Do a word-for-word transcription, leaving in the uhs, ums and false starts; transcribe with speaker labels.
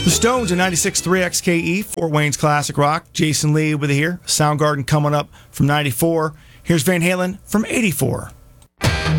Speaker 1: The Stones in ninety-six point three X K E, Fort Wayne's Classic Rock. Jason Lee with it here. Soundgarden coming up from ninety-four. Here's Van Halen from eighty-four.